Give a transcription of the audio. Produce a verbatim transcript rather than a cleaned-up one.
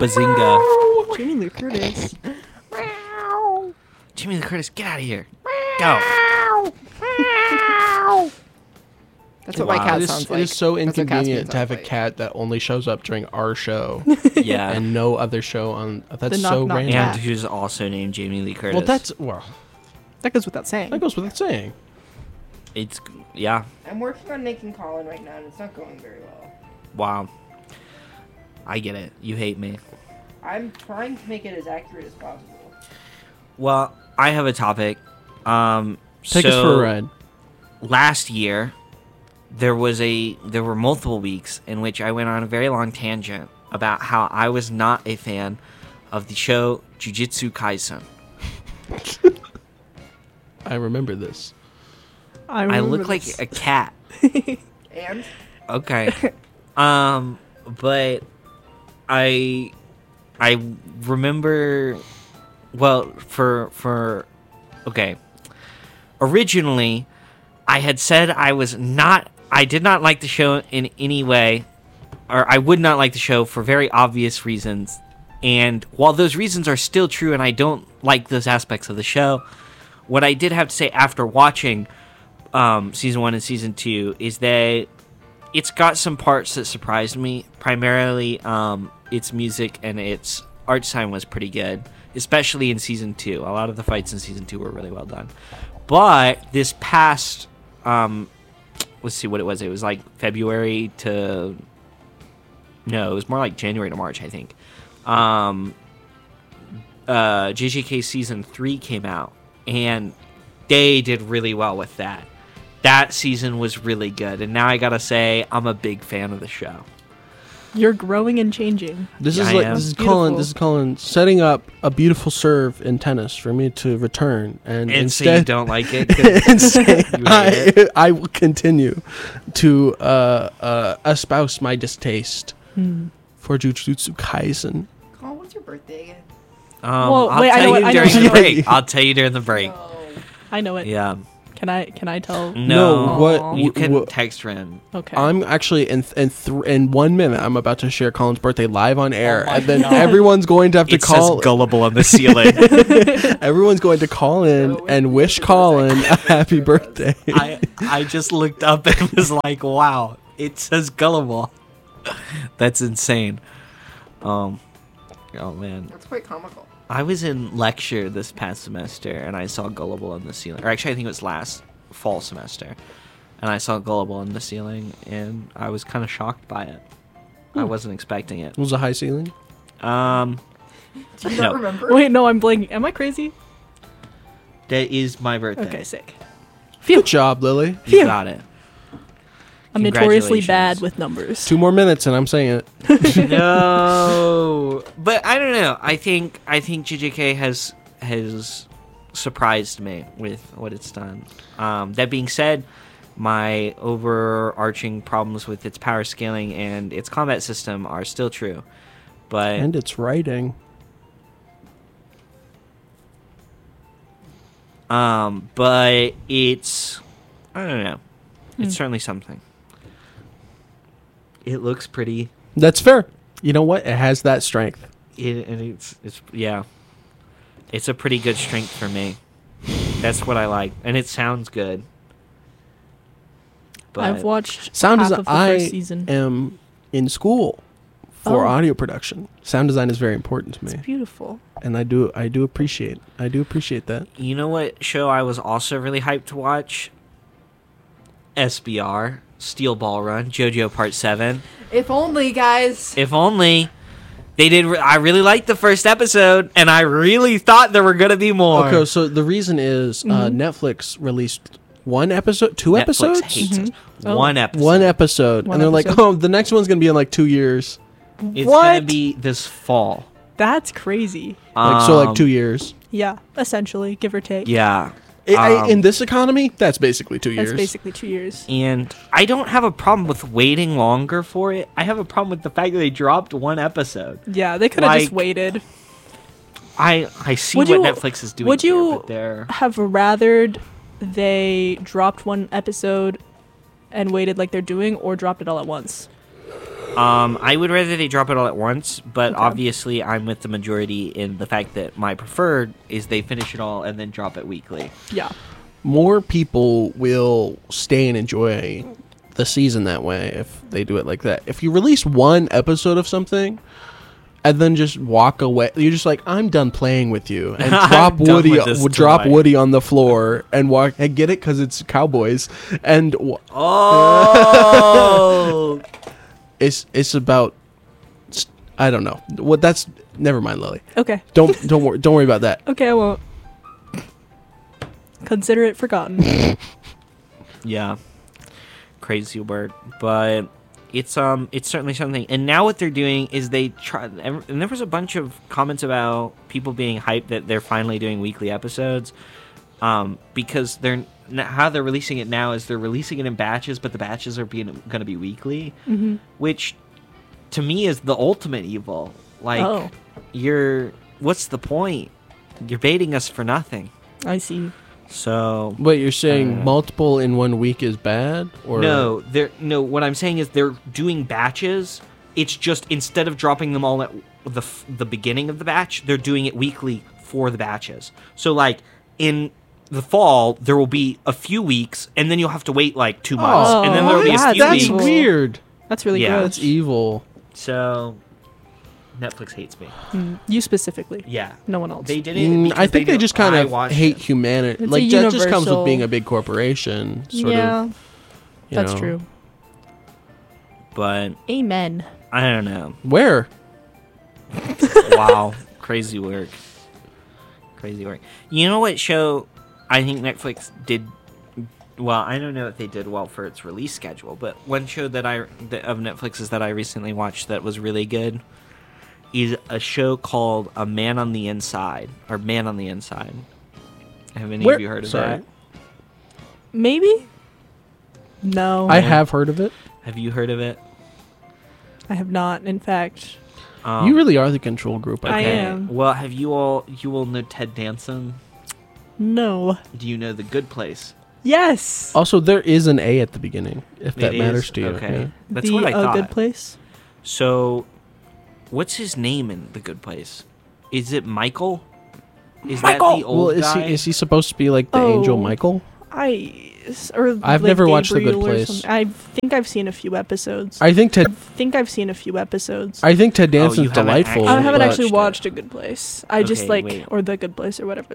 Bazinga. Jamie Lee Curtis. Jamie Lee Curtis, get out of here. Go. That's what my Wow. cat It is, sounds it like. is so That's what Caspian inconvenient to have a sounds like. cat that only shows up during our show Yeah. and no other show on. That's The knock, so knock random. And cat. who's also named Jamie Lee Curtis. Well, that's well, That goes without saying. that goes without saying. It's, yeah. I'm working on making Colin right now, and it's not going very well. Wow. I get it. You hate me. I'm trying to make it as accurate as possible. Well, I have a topic. Um, Take so us for a ride. Last year, there was a there were multiple weeks in which I went on a very long tangent about how I was not a fan of the show Jujutsu Kaisen. I remember this. I, I remember look like this. a cat. And Okay. um, but I I remember well for for okay. Originally, I had said I was not I did not like the show in any way, or I would not like the show for very obvious reasons. And while those reasons are still true and I don't like those aspects of the show, what I did have to say after watching um, season one and season two is that it's got some parts that surprised me. Primarily, um, its music and its art design was pretty good, especially in season two. A lot of the fights in season two were really well done. But this past, um, let's see what it was. It was like February to, no, it was more like January to March, I think. Um, uh, J J K season three came out, and they did really well with that. That season was really good, and now I gotta say, I'm a big fan of the show. you're growing and changing. This Yeah, is I like am. this is Beautiful. Colin. This is Colin setting up a beautiful serve in tennis for me to return, and, And so you instead, don't like it? 'Cause instead you hate it? I I will continue to uh, uh, espouse my distaste Hmm. for Jujutsu Kaisen. Colin, what's your birthday again? Um, Well, I'll wait, I tell know you what- I know during what- the I know break. I'll tell you during the break. I know it. Yeah. Can I? Can I tell? No. No, what Aw. You wh- can wh- text Ren. Okay. I'm actually in th- in th- in one minute. I'm about to share Colin's birthday live on air, my and then God. everyone's going to have to It call. says gullible on the ceiling. Everyone's going to call in No, and wait, wish wait, Colin a happy birthday. I I just looked up and was like, wow, it says gullible. That's insane. Um, oh man. That's quite comical. I was in lecture this past semester and I saw gullible on the ceiling. Or actually, I think it was last fall semester. And I saw gullible on the ceiling and I was kind of shocked by it. I wasn't expecting it. Was a high ceiling? Um, Do you No. not remember? Wait, no, I'm blanking. Am I crazy? that is my birthday. Okay, sick. Good job, Lily. You Phew. got it. I'm notoriously Congratulations. bad with numbers. Two more minutes, and I'm saying it. No, but I don't know. I think I think J J K has has surprised me with what it's done. Um, that being said, my overarching problems with its power scaling and its combat system are still true. But And it's writing. um, but it's I don't know. Hmm. It's certainly something. It looks pretty. That's fair. You know what? It has that strength. It, and it's it's yeah, it's a pretty good strength for me. That's what I like, and it sounds good. But I've watched Sound half design. of the I first season. am in school for Oh. audio production. Sound design is very important to It's me, beautiful. and I do I do appreciate I do appreciate that. you know what show I was also really hyped to watch? S B R, Steel Ball Run, JoJo Part Seven. If only, guys. If only they did. Re- I really liked the first episode, and I really thought there were gonna be more. Okay, so the reason is uh, Mhm. Netflix released one episode, two Netflix episodes, hates Mhm. us. Oh. One episode. one episode, One and they're like, episode. oh, the next one's gonna be in like two years, It's what? gonna be this fall. That's crazy. like so, like Um, two years. Yeah, essentially, give or take. Yeah. I, I- um, in this economy, that's basically two That's years. basically two years. And I don't have a problem with waiting longer for it. I have a problem with the fact that they dropped one episode. Yeah, they could have just Like, waited. I I see Would what you- Netflix is doing. would here, you but they're Have rathered they dropped one episode and waited like they're doing, or dropped it all at once? Um, I would rather they drop it all at once, but Okay. obviously I'm with the majority in the fact that my preferred is they finish it all and then drop it weekly. Yeah. More people will stay and enjoy the season that way if they do it like that. If you release one episode of something and then just walk away, you're just like, I'm done playing with you, and drop I'm done Woody, with this drop toy. Woody on the floor and walk and get it because it's cowboys, and w- Oh! it's it's about I don't know what that's. Never mind, Lily. Okay. Don't don't worry don't worry about that. Okay, I won't. Consider it forgotten. Yeah. Crazy word. But it's um it's certainly something. And now what they're doing is they try, and there was a bunch of comments about people being hyped that they're finally doing weekly episodes. Um, because they're n- how they're releasing it now is they're releasing it in batches, but the batches are being going to be weekly, Mm-hmm. which to me is the ultimate evil. Like, Oh. you're what's the point? You're baiting us for nothing. I see. So Wait, you're saying Uh, multiple in one week is bad, or no, they're no. What I'm saying is they're doing batches. It's just instead of dropping them all at the f- the beginning of the batch, they're doing it weekly for the batches. So like in the fall, there will be a few weeks, and then you'll have to wait like two months, Oh, and then there will be a yeah, few That's weeks. weird. That's really Yeah. good. That's evil. So Netflix hates me. Mm, you specifically. Yeah, No one else. they did it. Mm, because I think they, knew just kind I of watched hate it. humanity. It's Like a that just comes with universal- being a big corporation. Sort yeah, of. you that's know. true. But Amen. I don't know. Where? Wow, crazy work. Crazy work. You know what show I think Netflix did well? I don't know if they did well for its release schedule, but one show that I that, of Netflix's that I recently watched that was really good is a show called A Man on the Inside or Man on the Inside. Have any Where- of you heard of sorry. that? Maybe. No, I I, have heard of it. Have you heard of it? have not. In fact, Um, You really are the control group. I I think. am. Well, have you all you all know Ted Danson? no. Do you know The Good Place? Yes. Also, there is an A at the beginning, if that It matters is? to you. Okay. yeah. That's the what I A thought. Good Place. So, what's his name in The Good Place? Is it Michael? Is Michael! that the old Well, is guy? he is he supposed to be like the angel Oh. Michael? I or I've like never watched The Good Gabriel or Place. something. I think I've seen a few episodes. I think Ted. I think I've seen a few episodes. I think Ted Oh, you Danson's haven't delightful. I haven't but- actually watched it. watched A Good Place. I just Okay, like wait. or The Good Place or whatever